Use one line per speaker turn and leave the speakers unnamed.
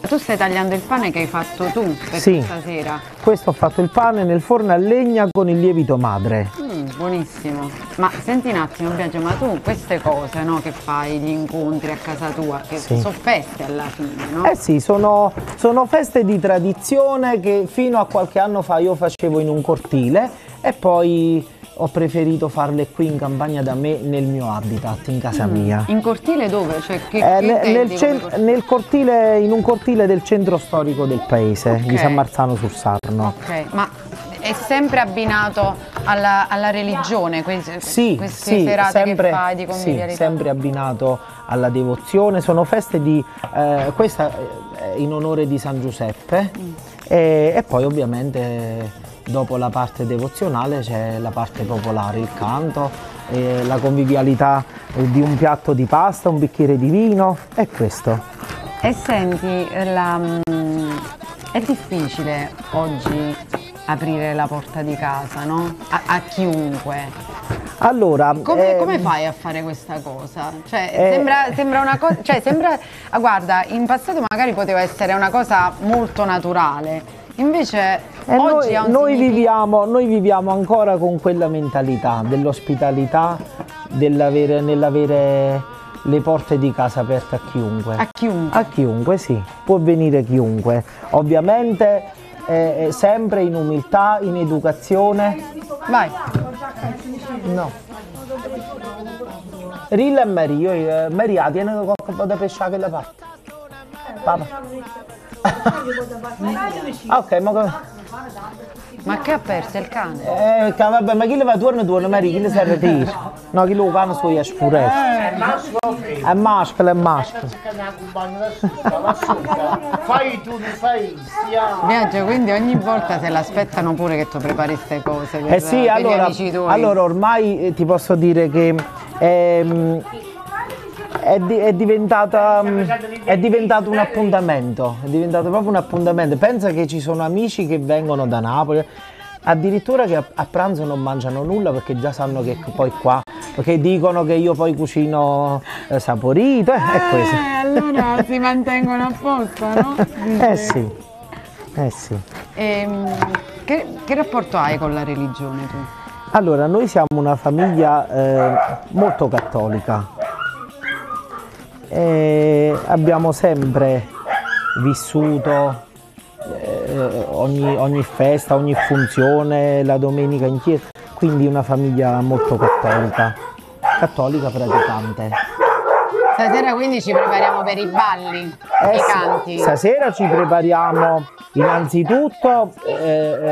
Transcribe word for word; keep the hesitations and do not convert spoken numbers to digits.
Tu stai tagliando il pane che hai fatto tu per
Sì,
stasera.
questo ho fatto il pane nel forno a legna con il lievito madre.
Mm, buonissimo. Ma senti un attimo, Biagio, ma tu queste cose, no, che fai, gli incontri a casa tua, che
Sì.
sono feste alla fine, no?
Eh sì, sono, sono feste di tradizione che fino a qualche anno fa io facevo in un cortile e poi ho preferito farle qui in campagna da me nel mio habitat, in casa mia.
In cortile dove? Cioè, che,
Eh,
che
ne-
intendi
nel,
come
cen-
cortile?
nel cortile, in un cortile del centro storico del paese,
Ok.
di San Marzano sul Sarno.
Ok, ma è sempre abbinato alla, alla religione, queste,
Sì,
queste
sì,
serate
sempre,
che fai di
sì,
convivialità?
sempre abbinato alla devozione. Sono feste di, eh, questa è in onore di San Giuseppe
Mm.
e, e poi ovviamente dopo la parte devozionale c'è la parte popolare, il canto, eh, la convivialità eh, di un piatto di pasta, un bicchiere di vino e questo.
E senti, la, mm, è difficile oggi aprire la porta di casa, no? A, a chiunque.
Allora,
Come,
ehm,
come fai a fare questa cosa? Cioè,
Eh.
sembra, sembra una cosa, cioè, sembra, ah, guarda, in passato magari poteva essere una cosa molto naturale, invece
E
oggi
noi,
ha un
noi
significato.
viviamo, noi viviamo ancora con quella mentalità dell'ospitalità, dell'avere, nell'avere le porte di casa aperte a chiunque.
A chiunque.
A chiunque, sì, può venire chiunque. Ovviamente eh, eh, sempre in umiltà, in educazione.
Vai.
No. Rilla e Mary, io, eh, Mary, ah, tiene qualcosa da pesciare quella parte. Papà. Ah, ok, ma come?
Ma che ha perso il cane?
Eh, che vabbè, ma chi le va torno torno, Mary, chi le serve tiro? No, chi lo cane su esce pure. È maschera, è maschera.
Fai tu, ne fai, stiamo.
Viaggio, quindi ogni volta se l'aspettano pure che tu prepari queste cose per,
Eh sì,
per gli
allora,
amici tuoi.
allora ormai eh, ti posso dire che ehm, è, di- è diventata, mm, è diventato un appuntamento, è diventato proprio un appuntamento. Pensa che ci sono amici che vengono da Napoli, addirittura che a, a pranzo non mangiano nulla perché già sanno che poi qua, perché dicono che io poi cucino eh, saporito eh, e questo.
Eh, allora si mantengono a posto, no?
Eh sì, eh sì.
Ehm, che, che rapporto hai con la religione tu?
Allora, noi siamo una famiglia eh, molto cattolica. E abbiamo sempre vissuto eh, ogni, ogni festa, ogni funzione, la domenica in chiesa, quindi una famiglia molto cattolica, cattolica praticante.
Stasera quindi ci prepariamo per i balli,
Eh
i
sì,
canti.
stasera ci prepariamo innanzitutto eh,